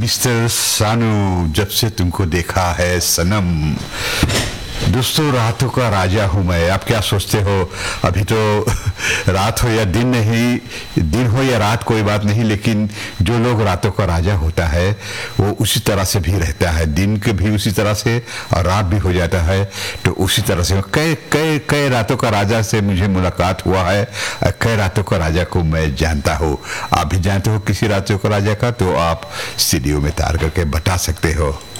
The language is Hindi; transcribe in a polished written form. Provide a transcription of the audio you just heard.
मिस्टर सानू, जब से तुमको देखा है सनम। दोस्तों, रातों का राजा हूँ मैं। आप क्या सोचते हो? अभी तो रात हो या दिन नहीं, दिन हो या रात, कोई बात नहीं, लेकिन जो लोग रातों का राजा होता है वो उसी तरह से भी रहता है। दिन के भी उसी तरह से और रात भी हो जाता है तो उसी तरह से। कई रातों का राजा से मुझे मुलाकात हुआ है, कई रातों का राजा को मैं जानता हूँ। आप भी जानते हो किसी रातों का राजा का, तो आप स्टूडियो में तार करके बता सकते हो।